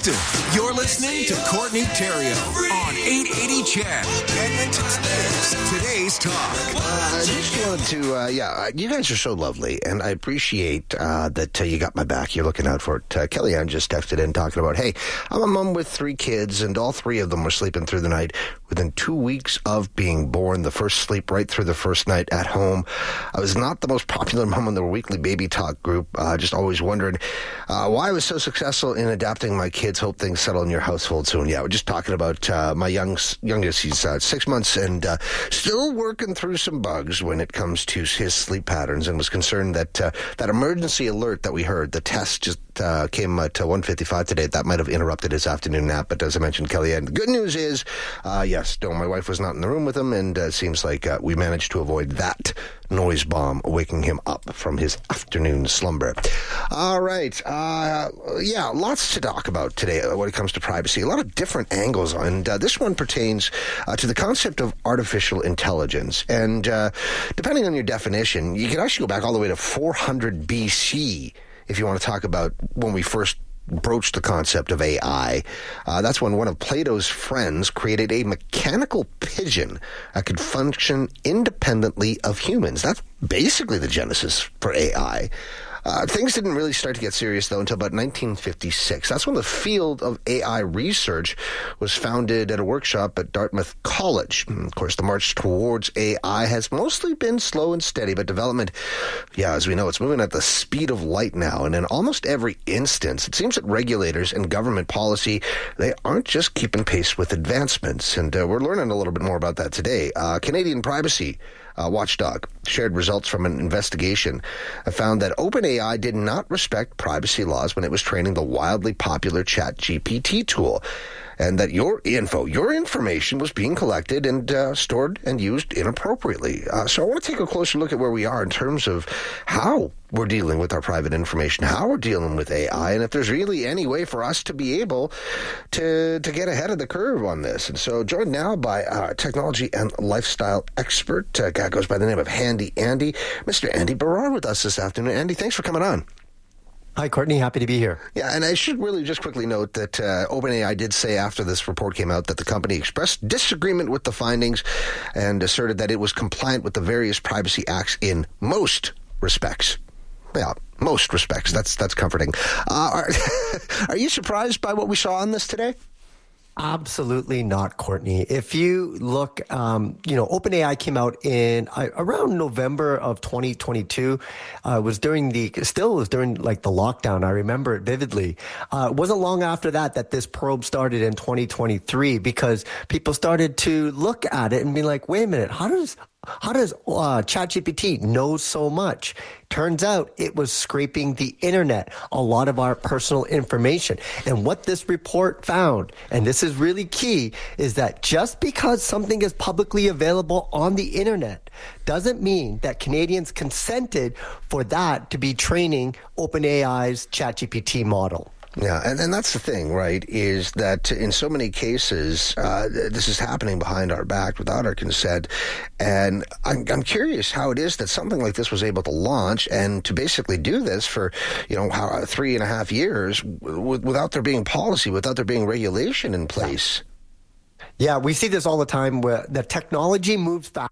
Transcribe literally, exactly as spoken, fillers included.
Houston, you're listening to Courtney Theriault on eight eighty C H E D, Edmonton's News, Today's Talk. Uh, I just wanted to, uh, yeah, you guys are so lovely, and I appreciate uh, that uh, you got my back. You're looking out for it. Uh, Kellyanne just texted in talking about, hey, I'm a mom with three kids, and all three of them were sleeping through the night within two weeks of being born. The first sleep right through the first night at home. I was not the most popular mom in the weekly baby talk group. Uh, just always wondered uh, why I was so successful in adapting my kids. Hope things settle in your household soon. Yeah, we're just talking about uh, my young, youngest. He's uh, six months and uh, still working through some bugs when it comes to his sleep patterns, and was concerned that uh, that emergency alert that we heard, the test just uh, came at one fifty-five today. That might have interrupted his afternoon nap. But as I mentioned, Kellyanne, the good news is, uh, yes, no, my wife was not in the room with him, and uh, seems like uh, we managed to avoid that noise bomb waking him up from his afternoon slumber. All right. Uh, yeah, lots to talk about today when it comes to privacy. A lot of different angles. And uh, this one pertains uh, to the concept of artificial intelligence. And uh, depending on your definition, you can actually go back all the way to four hundred B C if you want to talk about when we first broached the concept of A I. Uh, that's when one of Plato's friends created a mechanical pigeon that could function independently of humans. That's basically the genesis for A I. Uh, things didn't really start to get serious, though, until about nineteen fifty-six. That's when the field of A I research was founded at a workshop at Dartmouth College. And of course, the march towards A I has mostly been slow and steady, but development, yeah, as we know, it's moving at the speed of light now. And in almost every instance, it seems that regulators and government policy, they aren't just keeping pace with advancements. And uh, we're learning a little bit more about that today. Uh, Canadian Privacy Uh, Watchdog shared results from an investigation that found that OpenAI did not respect privacy laws when it was training the wildly popular ChatGPT tool, and that your info, your information was being collected and uh, stored and used inappropriately. Uh, so I want to take a closer look at where we are in terms of how we're dealing with our private information, how we're dealing with A I, and if there's really any way for us to be able to to get ahead of the curve on this. And so joined now by uh, technology and lifestyle expert, uh, guy goes by the name of Handy Andy, Mister Andy Barrar with us this afternoon. Andy, thanks for coming on. Hi, Courtney. Happy to be here. Yeah, and I should really just quickly note that uh, OpenAI did say after this report came out that the company expressed disagreement with the findings and asserted that it was compliant with the various privacy acts in most respects. Yeah, most respects. That's that's comforting. Uh, are, are you surprised by what we saw on this today? Absolutely not, Courtney. If you look, um, you know, OpenAI came out in uh, around November of twenty twenty-two. Uh, it was during the, still was during like the lockdown. I remember it vividly. Uh, it wasn't long after that that this probe started in twenty twenty-three, because people started to look at it and be like, wait a minute, how does How does uh, ChatGPT know so much? Turns out it was scraping the internet, a lot of our personal information. And what this report found, and this is really key, is that just because something is publicly available on the internet doesn't mean that Canadians consented for that to be training OpenAI's ChatGPT model. Yeah, and, and that's the thing, right, is that in so many cases, uh, this is happening behind our back without our consent. And I'm, I'm curious how it is that something like this was able to launch and to basically do this for, you know, how, three and a half years w- without there being policy, without there being regulation in place. Yeah, we see this all the time where the technology moves fast.